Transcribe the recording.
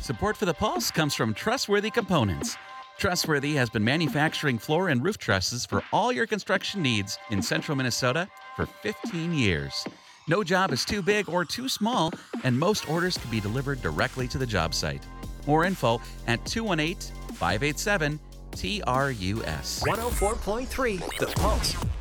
Support for the Pulse comes from Trustworthy Components. Trustworthy has been manufacturing floor and roof trusses for all your construction needs in central Minnesota for 15 years. No job is too big or too small, and most orders can be delivered directly to the job site. More info at 218 587 TRUS. 104.3 The Pulse.